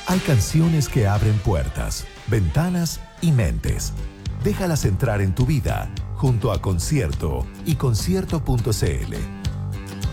Hay canciones que abren puertas, ventanas y mentes. Déjalas entrar en tu vida junto a Concierto y concierto.cl.